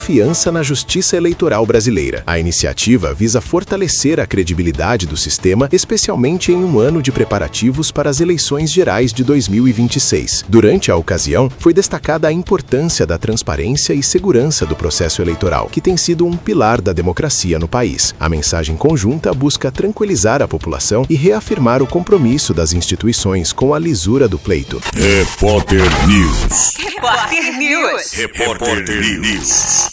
Confiança na Justiça Eleitoral Brasileira. A iniciativa visa fortalecer a credibilidade do sistema, especialmente em um ano de preparativos para as eleições gerais de 2026. Durante a ocasião, foi destacada a importância da transparência e segurança do processo eleitoral, que tem sido um pilar da democracia no país. A mensagem conjunta busca tranquilizar a população e reafirmar o compromisso das instituições com a lisura do pleito. Repórter News. Repórter News. Repórter News.